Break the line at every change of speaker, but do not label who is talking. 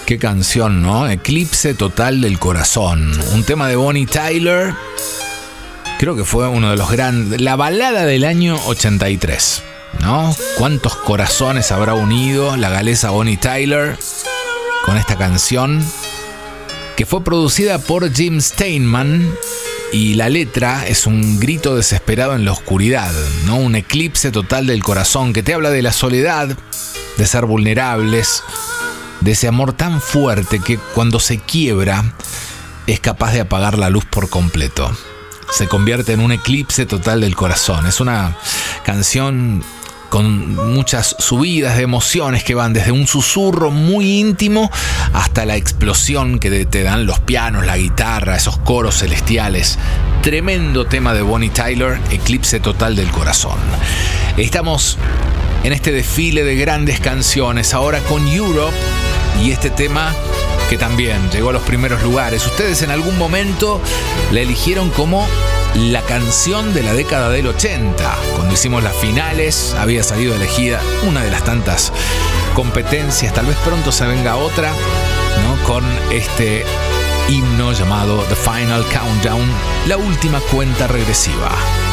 Qué canción, ¿no? Eclipse total del corazón. Un tema de Bonnie Tyler. Creo que fue uno de los grandes... La balada del año 83, ¿no? ¿Cuántos corazones habrá unido la galesa Bonnie Tyler con esta canción? Que fue producida por Jim Steinman. Y la letra es un grito desesperado en la oscuridad, ¿no? Un eclipse total del corazón que te habla de la soledad, de ser vulnerables, de ese amor tan fuerte que cuando se quiebra es capaz de apagar la luz por completo. Se convierte en un eclipse total del corazón. Es una canción con muchas subidas de emociones que van desde un susurro muy íntimo hasta la explosión que te dan los pianos, la guitarra, esos coros celestiales. Tremendo tema de Bonnie Tyler, Eclipse total del corazón. Estamos en este desfile de grandes canciones, ahora con Europe y este tema que también llegó a los primeros lugares. Ustedes en algún momento la eligieron como la canción de la década del 80. Cuando hicimos las finales había salido elegida una de las tantas competencias. Tal vez pronto se venga otra, ¿no? Con este himno llamado The Final Countdown, la última cuenta regresiva.